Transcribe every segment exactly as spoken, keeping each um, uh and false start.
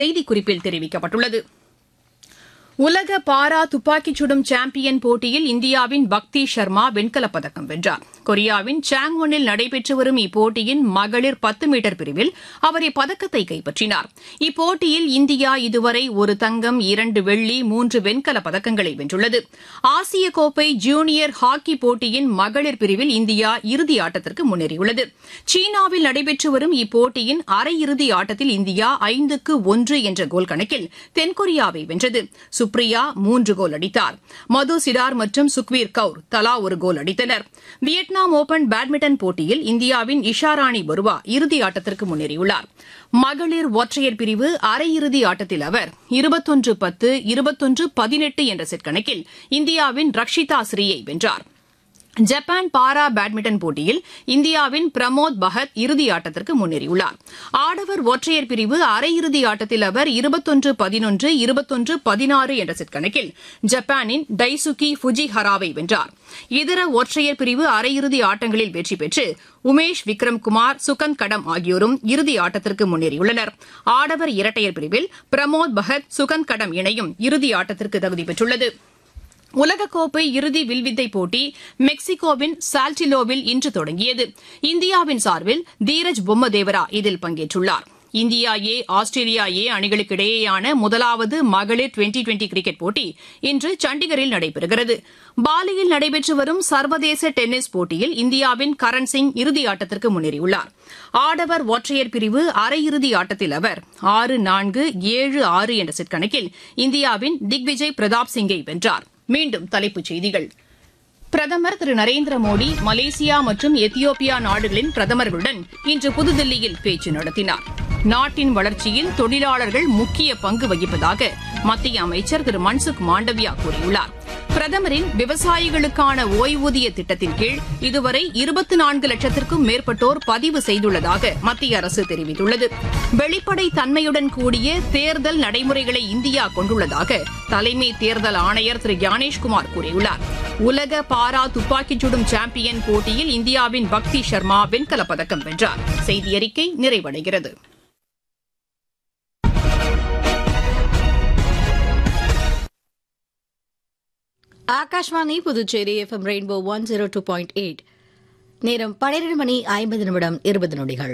செய்திக்குறிப்பில் தெரிவிக்கப்பட்டுள்ளது. உலக பாரா துப்பாக்கிச் சுடும் சாம்பியன் போட்டியில் இந்தியாவின் பக்தி ஷர்மா வெண்கலப் பதக்கம் வென்றார். கொரியாவின் சாங்வனில் நடைபெற்று வரும் இப்போட்டியின் மகளிர் பத்து மீட்டர் பிரிவில் அவர் இப்பதக்கத்தை கைப்பற்றினார். இப்போட்டியில் இந்தியா இதுவரை ஒரு தங்கம், இரண்டு வெள்ளி, மூன்று வெண்கலப் பதக்கங்களை வென்றுள்ளது. ஆசிய கோப்பை ஜூனியர் ஹாக்கி போட்டியின் மகளிர் பிரிவில் இந்தியா இறுதி ஆட்டத்திற்கு முன்னேறியுள்ளது. சீனாவில் நடைபெற்று வரும் இப்போட்டியின் அரையிறுதி ஆட்டத்தில் இந்தியா ஐந்துக்கு ஒன்று என்ற கோல் கணக்கில் தென்கொரியாவை வென்றது. சுப்ரியா மூன்று கோல் அடித்தார். மது சிடார் மற்றும் சுக்வீர் கவுர் தலா ஒரு கோல் அடித்தனர். வியட்நாம் ஓபன் பேட்மிண்டன் போட்டியில் இந்தியாவின் இஷாராணி பருவா இறுதி ஆட்டத்திற்கு முன்னேறியுள்ளார். மகளிர் ஒற்றையர் பிரிவு அரையிறுதி ஆட்டத்தில் அவர் இருபத்தொன்று பத்து, இருபத்தொன்று பதினெட்டு என்ற செட் கணக்கில் இந்தியாவின் ரக்ஷிதா ஸ்ரீயை வென்றார். ஜப்பான் பாரா பேட்மிண்டன் போட்டியில் இந்தியாவின் பிரமோத் பகத் இறுதி ஆட்டத்திற்கு முன்னேறியுள்ளார். ஆடவர் ஒற்றையர் பிரிவு அரையிறுதி ஆட்டத்தில் அவர் இருபத்தொன்று பதினொன்று, இருபத்தொன்று பதினாறு என்ற செட் கணக்கில் ஜப்பானின் டைசுகி ஃபுஜிஹராவை வென்றார். இதர ஒற்றையர் பிரிவு அரையிறுதி ஆட்டங்களில் வெற்றி பெற்று உமேஷ் விக்ரம்குமார், சுகந்த் கடம் ஆகியோரும் இறுதி ஆட்டத்திற்கு முன்னேறியுள்ளனர். ஆடவர் இரட்டையர் பிரிவில் பிரமோத் பகத், சுகந்த் கடம் இணையும் இறுதி ஆட்டத்திற்கு தகுதி பெற்றுள்ளது. உலகக்கோப்பை இறுதி வில்வித்தை போட்டி மெக்சிகோவின் சால்டிலோவில் இன்று தொடங்கியது. இந்தியாவின் சார்பில் தீரஜ் பொம்மதேவரா இதில் பங்கேற்றுள்ளார். இந்தியா ஏ, ஆஸ்திரேலியா ஏ அணிகளுக்கு இடையேயான முதலாவது மகளிர் டுவெண்டி டுவெண்டி கிரிக்கெட் போட்டி இன்று சண்டிகரில் நடைபெறுகிறது. பாலியில் நடைபெற்று வரும் சர்வதேச டென்னிஸ் போட்டியில் இந்தியாவின் கரண் சிங் இறுதி ஆட்டத்திற்கு முன்னேறியுள்ளார். ஆடவர் ஒற்றையர் பிரிவு அரையிறுதி ஆட்டத்தில் அவர் ஆறு நான்கு, ஏழு ஆறு என்ற செட் கணக்கில் இந்தியாவின் திக்விஜய் பிரதாப் சிங்கை வென்றார். மீண்டும் தலைப்புச் செய்திகள். பிரதமர் திரு நரேந்திர மோடி மலேசியா மற்றும் எத்தியோப்பியா நாடுகளின் பிரதமர்களுடன் இன்று புதுதில்லியில் பேச்சு நடத்தினார். நாட்டின் வளர்ச்சியில் தொழிலாளர்கள் முக்கிய பங்கு வகிப்பதாக மத்திய அமைச்சர் திரு மன்சுக் மாண்டவியா கூறியுள்ளார். பிரதமரின் விவசாயிகளுக்கான ஓய்வூதிய திட்டத்தின் கீழ் இதுவரை இருபத்தி நான்கு லட்சத்திற்கும் மேற்பட்டோர் பதிவு செய்துள்ளதாக மத்திய அரசு தெரிவித்துள்ளது. வெளிப்படை தன்மையுடன் கூடிய தேர்தல் நடைமுறைகளை இந்தியா கொண்டுள்ளதாக தலைமை தேர்தல் ஆணையர் திரு ஞானேஷ்குமார் கூறியுள்ளார். உலக பாரா துப்பாக்கிச் சுடும் சாம்பியன் போட்டியில் இந்தியாவின் பக்தி ஷர்மா வெண்கலப் பதக்கம் வென்றார். செய்தியறிக்கை நிறைவடைகிறது. Akashvani Puducherry FM rainbow one zero two point eight. நேரம் பன்னிரண்டு மணி ஐம்பது நிமிடம் இருபது நொடிகள்.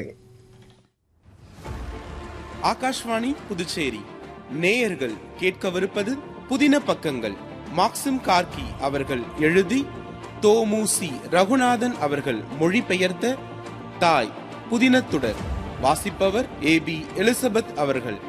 ஆகாஷ்வாணி புதுச்சேரி நேயர்கள் கேட்கவிருப்பது புதின பக்கங்கள். மாக்சிம் கார்கி அவர்கள் எழுதி தோமுசி ரகுநாதன் அவர்கள் மொழிபெயர்த்த தாய் புதினத்துடர். வாசிப்பவர் ஏ பி எலிசபெத் அவர்கள்.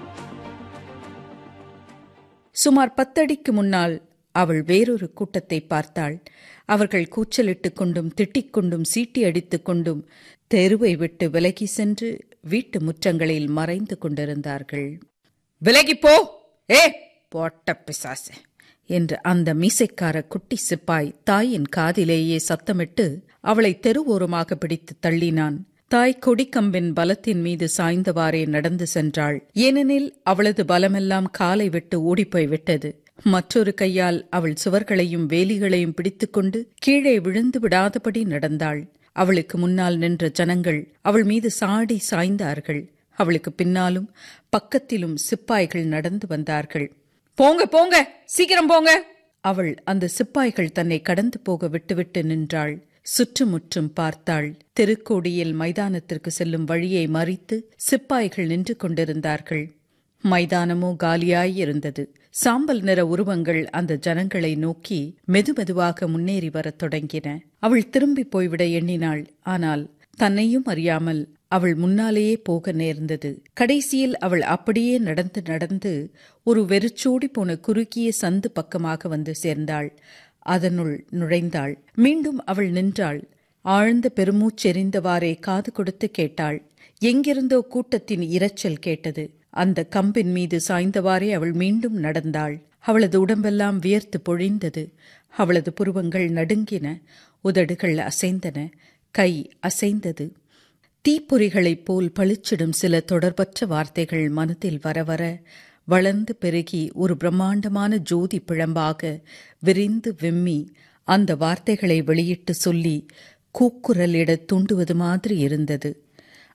சுமார் பத்தடிக்கு முன்னால் அவள் வேறொரு கூட்டத்தை பார்த்தாள். அவர்கள் கூச்சலிட்டுக் கொண்டும் திட்டிக் கொண்டும் சீட்டி அடித்துக் கொண்டும் தெருவை விட்டு விலகி சென்று வீட்டு முற்றங்களில் மறைந்து கொண்டிருந்தார்கள். விலகி போ, ஏ போட்ட பிசாசு என்று அந்த மீசைக்கார குட்டி சிப்பாய் தாயின் காதிலேயே சத்தமிட்டு அவளை தெருவோரமாக பிடித்து தள்ளினான். தாய் கொடிக்கம்பின் பலத்தின் மீது சாய்ந்தவாறே நடந்து சென்றாள். ஏனெனில் அவளது பலமெல்லாம் காலை விட்டு ஓடிப்போய் விட்டது. மற்றொரு கையால் அவள் சுவர்களையும் வேலிகளையும் பிடித்துக்கொண்டு கீழே விழுந்து விடாதபடி நடந்தாள். அவளுக்கு முன்னால் நின்ற ஜனங்கள் அவள் மீது சாடி சாய்ந்தார்கள். அவளுக்கு பின்னாலும் பக்கத்திலும் சிப்பாய்கள் நடந்து வந்தார்கள். போங்க போங்க, சீக்கிரம் போங்க. அவள் அந்த சிப்பாய்கள் தன்னை கடந்து போக விட்டுவிட்டு நின்றாள். சுற்றுமுற்றும் பார்த்தாள். தெருக்கோடியில் மைதானத்திற்கு செல்லும் வழியை மறித்து சிப்பாய்கள் நின்று கொண்டிருந்தார்கள். மைதானமோ காலியாயிருந்தது. சாம்பல் நிற உருவங்கள் அந்த ஜனங்களை நோக்கி மெதுமெதுவாக முன்னேறி வரத் தொடங்கின. அவள் திரும்பி போய்விட எண்ணினாள். ஆனால் தன்னையும் அறியாமல் அவள் முன்னாலேயே போக நேர்ந்தது. கடைசியில் அவள் அப்படியே நடந்து நடந்து ஒரு வெறிச்சோடி போன குறுகிய சந்து பக்கமாக வந்து சேர்ந்தாள். அதனுள் நுழைந்தாள். மீண்டும் அவள் நின்றாள். ஆழ்ந்த பெருமூச்செறிந்தவாறே காது கொடுத்து கேட்டாள். எங்கிருந்தோ கூட்டத்தின் இரைச்சல் கேட்டது. அந்த கம்பின் மீது சாய்ந்தவாறே அவள் மீண்டும் நடந்தாள். அவளது உடம்பெல்லாம் வியர்த்து பொழிந்தது. அவளது புருவங்கள் நடுங்கின. உதடுகள் அசைந்தன. கை அசைந்தது. தீப்பொறிகளைப் போல் பளிச்சிடும் சில தொடர்பற்ற வார்த்தைகள் மனத்தில் வரவர வளர்ந்து பெருகி ஒரு பிரம்மாண்டமான ஜோதி பிழம்பாக விரிந்து விம்மி அந்த வார்த்தைகளை வெளியிட்டு சொல்லி கூக்குரலிட தூண்டுவது மாதிரி இருந்தது.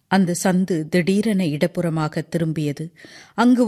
அந்த சந்து திடீரென இடப்புறமாக திரும்பியது. அங்கு